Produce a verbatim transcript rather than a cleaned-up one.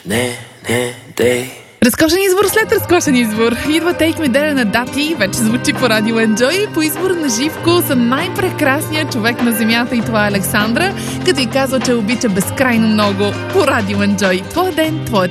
Не, не, дей. Разкошен избор след разкошен избор. Идва Take Me There на Дати, вече звучи по Радио Enjoy. По избор на Живко са най-прекрасният човек на земята и това е Александра, като и казва, че обича безкрайно много по Радио Enjoy. Твой ден, твоя